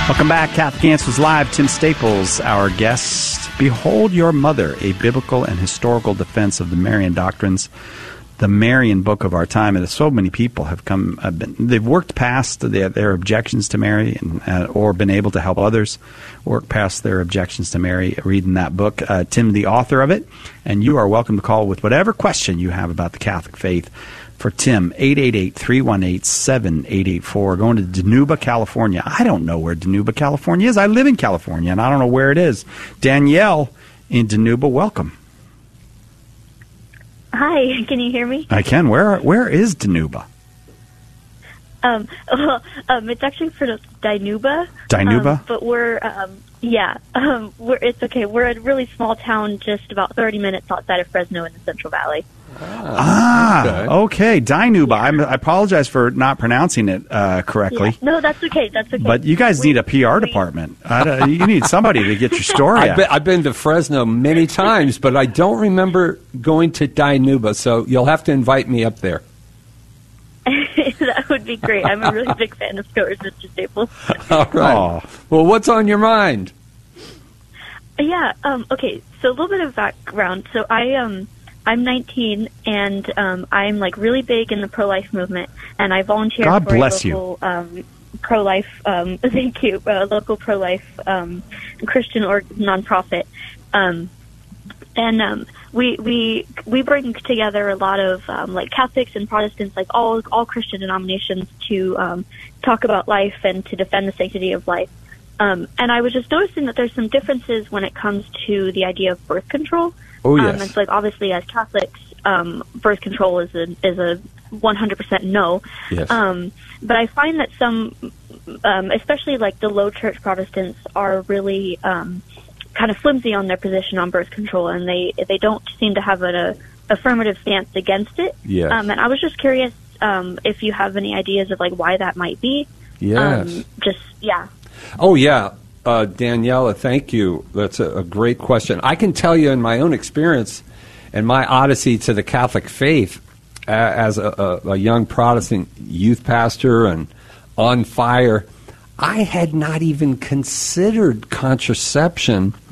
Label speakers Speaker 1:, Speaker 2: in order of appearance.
Speaker 1: Welcome back. Catholic Answers Live. Tim Staples, our guest. Behold Your Mother, a biblical and historical defense of the Marian doctrines. The Marian book of our time. And so many people have they've worked past their objections to Mary or been able to help others work past their objections to Mary reading that book. Tim, the author of it. And you are welcome to call with whatever question you have about the Catholic faith. For Tim, 888-318-7884. Going to Dinuba, California. I don't know where Dinuba, California is. I live in California, and I don't know where it is. Danielle in Dinuba, welcome.
Speaker 2: Hi, can you hear me?
Speaker 1: I can. Where is Dinuba?
Speaker 2: It's actually pronounced Dinuba.
Speaker 1: Dinuba?
Speaker 2: But it's okay. We're a really small town just about 30 minutes outside of Fresno in the Central Valley.
Speaker 1: Okay. Dinuba. Yeah. I apologize for not pronouncing it correctly.
Speaker 2: Yeah. No, that's okay.
Speaker 1: But you guys need a PR department. You need somebody to get your story out.
Speaker 3: I've been to Fresno many times, but I don't remember going to Dinuba, so you'll have to invite me up there.
Speaker 2: That would be great. I'm a really big fan of yours, Mr. Staples.
Speaker 3: All right. Oh. Well, what's on your mind?
Speaker 2: Yeah. Okay. So a little bit of background. So I'm 19, and I'm like really big in the pro-life movement, and I volunteer
Speaker 1: God
Speaker 2: for
Speaker 1: bless
Speaker 2: a local pro-life. Thank you. Local pro-life Christian or nonprofit, and we bring together a lot of like Catholics and Protestants, like all Christian denominations, to talk about life and to defend the sanctity of life. And I was just noticing that there's some differences when it comes to the idea of birth control.
Speaker 3: Oh, yes.
Speaker 2: It's like, obviously, as Catholics, birth control is a 100% no.
Speaker 3: Yes.
Speaker 2: But I find that some, especially like the low church Protestants, are really kind of flimsy on their position on birth control, and they don't seem to have an affirmative stance against it.
Speaker 3: Yes.
Speaker 2: And I was just curious if you have any ideas of like why that might be.
Speaker 3: Yes.
Speaker 2: Oh,
Speaker 3: yeah. Daniela, thank you. That's a great question. I can tell you in my own experience and my odyssey to the Catholic faith as a young Protestant youth pastor and on fire, I had not even considered contraception